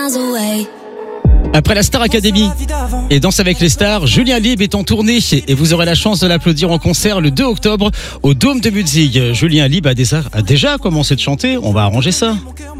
Après la Star Academy et Danse avec les stars, Julien Lieb est en tournée et vous aurez la chance de l'applaudir en concert le 2 octobre au Dôme de Mutzig. Julien Lieb a déjà commencé de chanter, on va arranger ça.